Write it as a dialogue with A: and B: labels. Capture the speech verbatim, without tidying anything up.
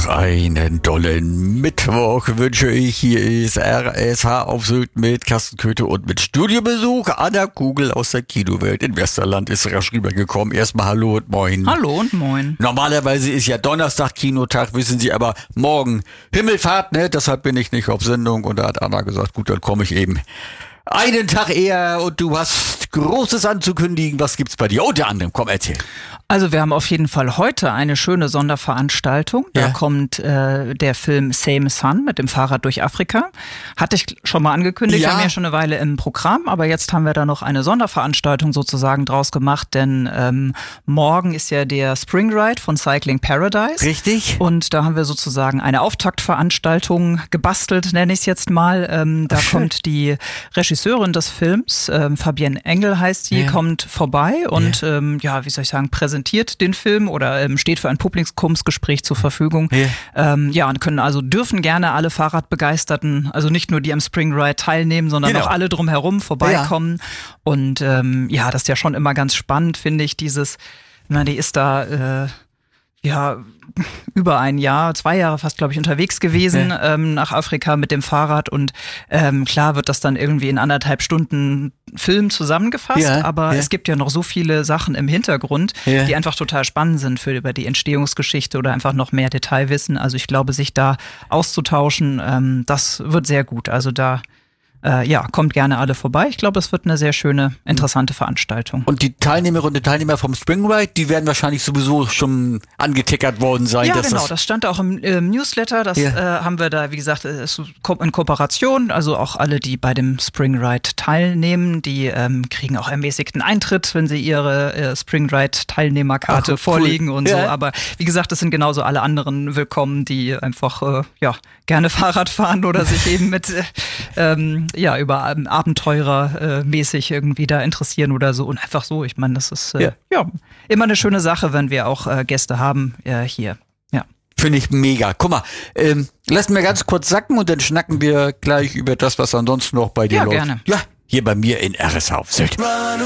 A: Noch einen dollen Mittwoch wünsche ich. Hier ist R S H auf Sylt mit Carsten Köthe und mit Studiobesuch. Anna Kugel aus der Kinowelt in Westerland ist rasch rübergekommen. Erstmal hallo und moin.
B: Hallo und moin.
A: Normalerweise ist ja Donnerstag Kinotag, wissen Sie, aber morgen Himmelfahrt, ne? Deshalb bin ich nicht auf Sendung. Und da hat Anna gesagt, gut, dann komme ich eben einen Tag eher und du hast Großes anzukündigen. Was gibt's bei dir? Unter anderem, komm, erzähl.
B: Also wir haben auf jeden Fall heute eine schöne Sonderveranstaltung. Da
A: ja.
B: kommt äh, der Film Same Sun mit dem Fahrrad durch Afrika. Hatte ich schon mal angekündigt,
A: ja.
B: wir haben ja schon eine Weile im Programm, aber jetzt haben wir da noch eine Sonderveranstaltung sozusagen draus gemacht, denn ähm, morgen ist ja der Spring Ride von Cycling Paradise.
A: Richtig.
B: Und da haben wir sozusagen eine Auftaktveranstaltung gebastelt, nenne ich es jetzt mal. Ähm, da
A: Schön.
B: kommt die Regisseurin des Films, ähm, Fabienne Engel heißt sie,
A: ja.
B: kommt vorbei und
A: ja.
B: ähm, ja, wie soll ich sagen, präsentiert den Film oder ähm, steht für ein Publikumsgespräch zur Verfügung. Ja. Ähm, ja, und können also dürfen gerne alle Fahrradbegeisterten, also nicht nur die am Spring Ride teilnehmen, sondern genau. auch alle drumherum vorbeikommen. Ja. Und ähm, ja, das ist ja schon immer ganz spannend, finde ich, dieses, na, die ist da äh, ja über ein Jahr, zwei Jahre fast, glaube ich, unterwegs gewesen ja. ähm, nach Afrika mit dem Fahrrad und ähm, klar wird das dann irgendwie in anderthalb Stunden Film zusammengefasst,
A: ja,
B: aber
A: ja.
B: es gibt ja noch so viele Sachen im Hintergrund, ja. die einfach total spannend sind für über die Entstehungsgeschichte oder einfach noch mehr Detailwissen. Also ich glaube, sich da auszutauschen, ähm, das wird sehr gut. Also da Äh, ja, kommt gerne alle vorbei. Ich glaube, es wird eine sehr schöne, interessante Veranstaltung.
A: Und die Teilnehmerinnen und Teilnehmer vom Spring Ride, die werden wahrscheinlich sowieso schon angetickert worden sein.
B: Ja,
A: dass
B: genau.
A: Das,
B: das stand auch im, im Newsletter. Das
A: ja.
B: äh, haben wir da, wie gesagt, ist in Kooperation. Also auch alle, die bei dem Spring Ride teilnehmen, die ähm, kriegen auch ermäßigten Eintritt, wenn sie ihre äh, Spring Ride Teilnehmerkarte Ach, vorlegen cool. und ja. so. Aber wie gesagt, es sind genauso alle anderen willkommen, die einfach äh, ja gerne Fahrrad fahren oder sich eben mit äh, ähm, ja, über ähm, Abenteurer äh, mäßig irgendwie da interessieren oder so und einfach so. Ich meine, das ist äh, ja. ja immer eine schöne Sache, wenn wir auch äh, Gäste haben äh, hier. Ja.
A: Finde ich mega. Guck mal, ähm, lass mir ganz kurz sacken und dann schnacken wir gleich über das, was ansonsten noch bei dir
B: ja,
A: läuft.
B: Gerne.
A: Ja, hier bei mir in R S H auf Sylt.